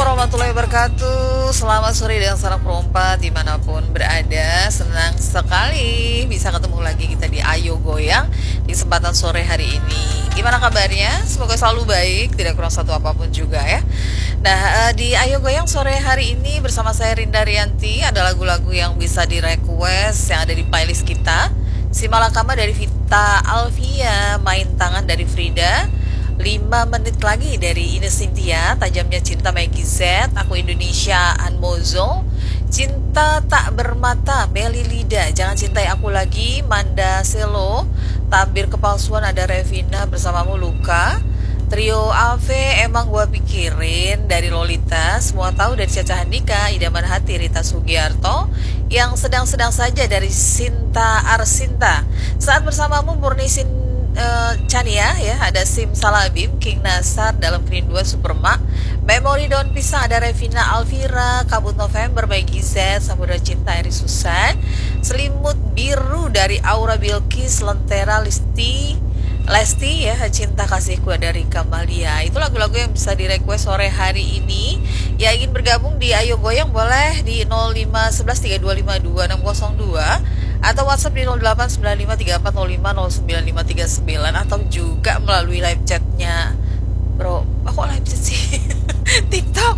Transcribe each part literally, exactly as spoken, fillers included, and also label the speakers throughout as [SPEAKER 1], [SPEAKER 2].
[SPEAKER 1] warahmatullahi wabarakatuh. Selamat sore dan salam perompat dimanapun berada. Senang sekali bisa ketemu lagi kita di Ayo Goyang di kesempatan sore hari ini. Gimana kabarnya? Semoga selalu baik, tidak kurang satu apapun juga ya. Nah, di Ayo Goyang sore hari ini bersama saya Rinda Rianti, ada lagu-lagu yang bisa di request yang ada di playlist kita. Si Malakama dari Vita Alvia, Main Tangan dari Frida, lima menit lagi dari Ines Cynthia, Tajamnya Cinta Maggie Z, Aku Indonesia Anmozo, Cinta Tak Bermata Meli Lida, Jangan Cintai Aku Lagi Manda Selo, Tabir Kepalsuan ada Revina Bersamamu Luka, Trio Ave Emang Gua Pikirin dari Lolita, Semua Tahu dari Caca Handika, Idaman Hati Rita Sugiarto, Yang Sedang-Sedang Saja dari Sinta Arsinta, Saat Bersamamu Murni Sin Uh, Chania ya, ada Sim Salabim, King Nasar, Dalam Kerinduan Superma, Memori Daun Pisang ada Revina Alvira, Kabut November Maggie Z, Samudra Cinta Eri Susan, Selimut Biru dari Aura Bilkis, Lentera Listi Lesti ya, Cinta Kasihku dari Kamalia. Itu lagu-lagu yang bisa di request sore hari ini. Ya, ingin bergabung di Ayo Goyang boleh di nol lima satu satu tiga dua lima dua enam nol dua atau WhatsApp di nol delapan sembilan lima tiga empat nol lima nol sembilan lima tiga sembilan, atau juga melalui live chatnya. Bro, aku live chat sih TikTok.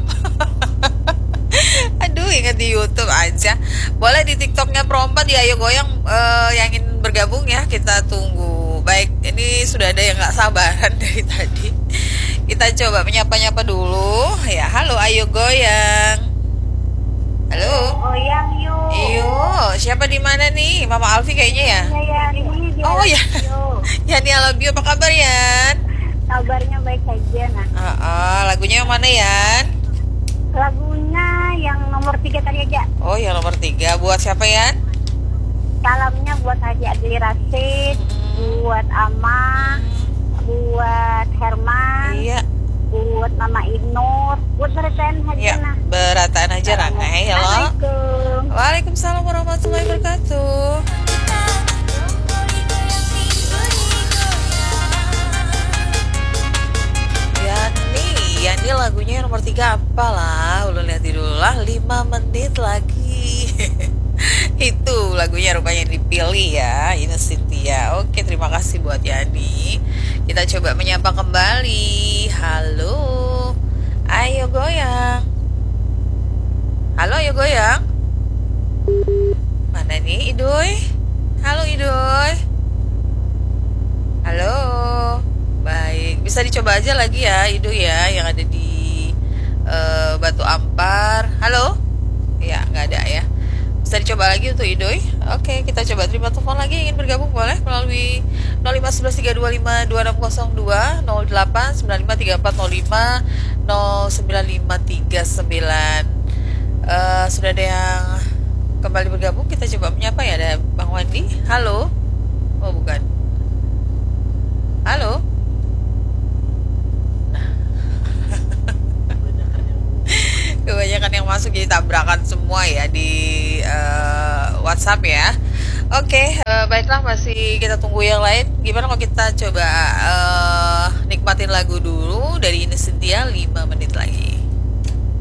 [SPEAKER 1] Aduh, ingat di YouTube aja. Boleh di TikToknya Perompat di Ayo Goyang, uh, yang ingin bergabung ya, kita tunggu. Baik, ini sudah ada yang gak sabaran dari tadi. Kita coba menyapa-nyapa dulu. Ya, halo Ayo Goyang. Halo.
[SPEAKER 2] Goyang yuk.
[SPEAKER 1] Iyo, siapa di mana nih? Mama Alfi kayaknya ya?
[SPEAKER 2] Ya, ya, ini dia.
[SPEAKER 1] Oh ya. Yani Alabio, apa kabar Yan?
[SPEAKER 2] Kabarnya baik saja nah.
[SPEAKER 1] Uh, uh, lagunya yang mana Yan?
[SPEAKER 2] Lagunya yang nomor tiga tadi aja.
[SPEAKER 1] Oh, yang nomor tiga. Buat siapa Yan?
[SPEAKER 2] Salamnya buat Haji Adli Rasid, hmm. buat Ama, hmm. buat Herman,
[SPEAKER 1] iya.
[SPEAKER 2] buat Mama Inur, buat Berataan Haji
[SPEAKER 1] ya,
[SPEAKER 2] nah.
[SPEAKER 1] Berataan aja Rangai. Halo.
[SPEAKER 2] Assalamualaikum.
[SPEAKER 1] Waalaikumsalam warahmatullahi wabarakatuh. Yani, Yani lagunya yang nomor tiga apalah? Ulun lihat dulu lah, lima menit lagi. Itu lagunya rupanya yang dipilih ya, Ines Cynthia. Oke, terima kasih buat Yani. Kita coba menyapa kembali. Halo, Ayo Goyang. Halo Ayo Goyang. Mana nih Idoy? Halo Idoy. Halo. Baik, bisa dicoba aja lagi ya Idoy ya, yang ada di uh, Batu Ampar. Halo? Ya, nggak ada ya. Bisa dicoba lagi untuk Idoy. Oke, kita coba terima telepon lagi. Ingin bergabung boleh melalui nol lima satu satu tiga dua lima dua enam nol dua, nol delapan sembilan lima tiga empat nol lima nol sembilan lima tiga sembilan. uh, Sudah ada yang kembali bergabung. Kita coba menyapa ya. Ada Bang Wandi. Halo. Oh bukan. Halo. Kebanyakan yang masuk jadi tabrakan semua ya di uh, WhatsApp ya. Oke, okay, uh, baiklah, masih kita tunggu yang lain. Gimana kalau kita coba uh, nikmatin lagu dulu dari Ines Cynthia, lima menit lagi.